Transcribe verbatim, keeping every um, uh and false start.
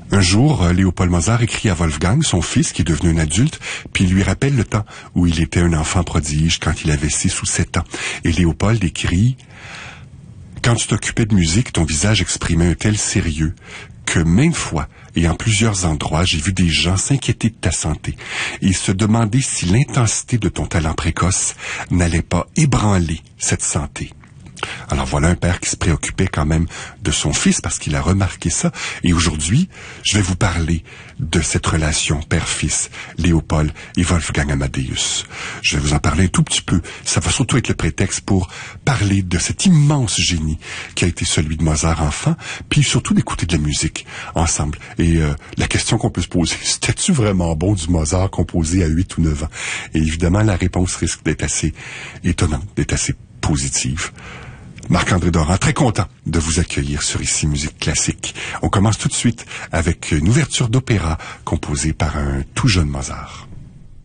Un jour, Léopold Mozart écrit à Wolfgang, son fils, qui est devenu un adulte, puis il lui rappelle le temps où il était un enfant prodige, quand il avait six ou sept ans. Et Léopold écrit « Quand tu t'occupais de musique, ton visage exprimait un tel sérieux que maintes fois, et en plusieurs endroits, j'ai vu des gens s'inquiéter de ta santé et se demander si l'intensité de ton talent précoce n'allait pas ébranler cette santé. » Alors voilà un père qui se préoccupait quand même de son fils parce qu'il a remarqué ça. Et aujourd'hui, je vais vous parler de cette relation père-fils, Léopold et Wolfgang Amadeus. Je vais vous en parler un tout petit peu. Ça va surtout être le prétexte pour parler de cet immense génie qui a été celui de Mozart enfant, puis surtout d'écouter de la musique ensemble. Et euh, la question qu'on peut se poser, c'était-tu vraiment bon du Mozart composé à huit ou neuf ans? Et évidemment, la réponse risque d'être assez étonnante, d'être assez positive. Marc-André Doran, très content de vous accueillir sur Ici Musique Classique. On commence tout de suite avec une ouverture d'opéra composée par un tout jeune Mozart.